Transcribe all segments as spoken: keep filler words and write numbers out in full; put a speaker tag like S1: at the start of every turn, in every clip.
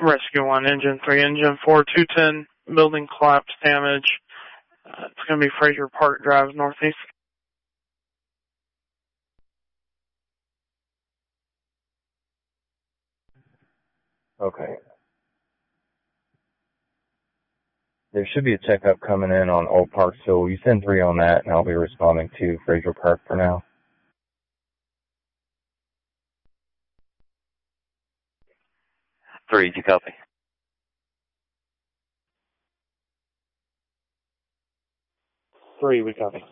S1: Rescue one, Engine three, Engine four, two ten, building collapse damage. Uh, it's going to be Fraser Park Drive, northeast.
S2: Okay. There should be a checkup coming in on Old Park, so you send three on that, and I'll be responding to Fraser Park for now.
S3: Three, did you copy?
S1: Three, we copy.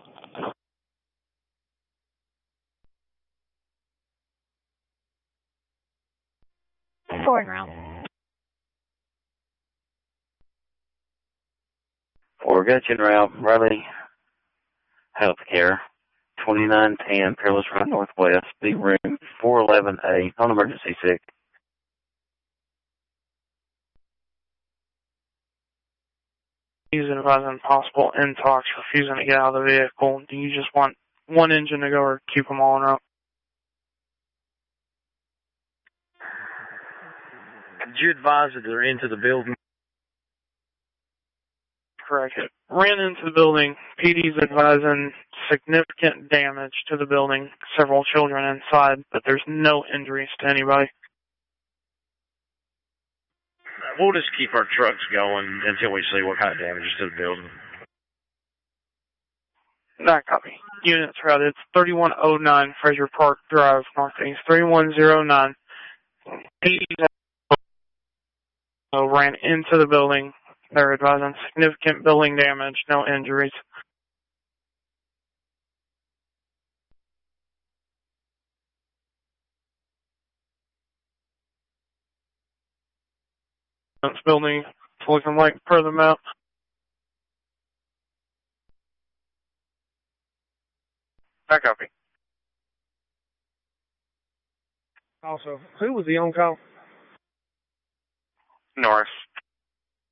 S4: Four.
S3: Four, got you in route, Riley Healthcare, twenty-nine ten, Peerless Road Northwest, B room four eleven A, on emergency sick.
S1: He's advising possible intox, refusing to get out of the vehicle. Do you just want one engine to go or keep them all in route?
S5: Did you advise that they're into the building?
S1: Correct. It ran into the building. P D's advising significant damage to the building, several children inside, but there's no injuries to anybody.
S5: We'll just keep our trucks going until we see what kind of damage is to the building.
S1: That copy. Units routed. It's thirty-one oh nine Fraser Park Drive, northeast. thirty-one oh nine. P D ran into the building. They're advising significant building damage, no injuries. This building, it's looking like per the map. That copy.
S6: Also, who was the on-call?
S1: Norris.